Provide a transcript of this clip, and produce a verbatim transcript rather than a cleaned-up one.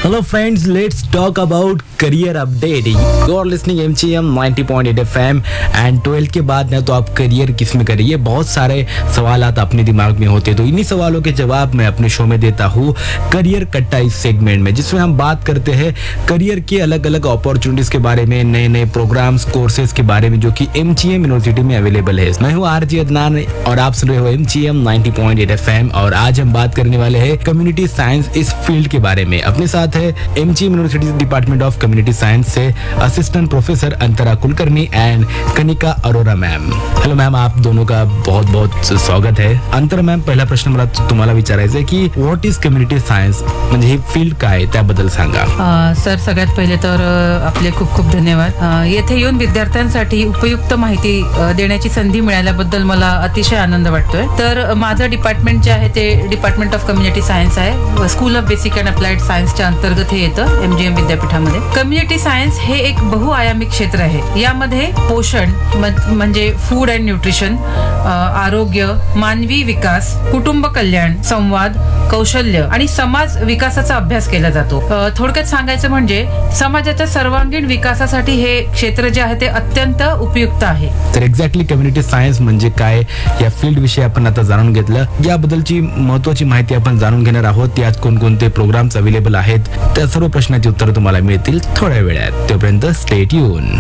Hello friends, let's talk about career update. You are listening M G M ninety point eight F M and twelfth के बाद ना तो आप career किस में करिए, बहुत सारे सवाल अपने दिमाग में होते हैं, तो इन्हीं सवालों के जवाब मैं अपने शो में देता हूँ करियर कट्टा इस सेगमेंट में, जिसमें हम बात करते हैं करियर के अलग अलग अपॉर्चुनिटीज के बारे में, नए नए प्रोग्राम्स कोर्सेज के बारे में जो कि M G M यूनिवर्सिटी में अवेलेबल है। मैं हूँ आरजे अदनान और आप सुन रहे हो M G M ninety point eight F M और आज हम बात करने वाले हैं कम्युनिटी साइंस इस फील्ड के बारे में। अपने साथ है M G M university department of community science say assistant professor Antara Kulkarni end Kanika Arora ma'am. Hello ma'am, आप दोनों का बहुत बहुत स्वागत है। अंतरा मॅम, पहिला प्रश्न मला तुम्हाला विचारायचा आहे की व्हॉट इज कम्युनिटी सायन्स, म्हणजे ही फील्ड काय त्याबद्दल सांगा। सर, सगळ्यात पहिले तर आपले खूप खूप धन्यवाद। येथे येऊन विद्यार्थ्यांसाठी उपयुक्त माहिती देण्याची संधी मिळाल्याबद्दल मला अतिशय आनंद वाटतोय। तर माझं डिपार्टमेंट जे आहे ते डिपार्टमेंट ऑफ कम्युनिटी सायन्स आहे, school of basic and applied सायन्सच्या अंतर्गत हे येतं एम जी एम विद्यापीठामध्ये। कम्युनिटी सायन्स हे एक बहुआयामिक क्षेत्र आहे। यामध्ये पोषण म्हणजे फूड अँड न्यूट्रिशन, आरोग्य, मानवी विकास, कुटुंब कल्याण, संवाद, कौशल्य आणि समाज विकासाचा अभ्यास केला जातो। थोडक्यात सांगायचं म्हणजे समाजाच्या सर्वांगीण विकासासाठी हे क्षेत्र जे आहे ते अत्यंत उपयुक्त आहे। तर एक्झॅक्टली कम्युनिटी सायन्स म्हणजे काय या फील्ड विषयी आपण आता जाणून घेतलं। याबद्दलची महत्त्वाची माहिती आपण जाणून घेणार आहोत। यात कोणकोणते प्रोग्राम्स अवेलेबल आहेत त्या सर्व प्रश्नाची उत्तरं तुम्हाला मिळतील थोड्या वेळात। तोपर्यंत स्टे ट्यून।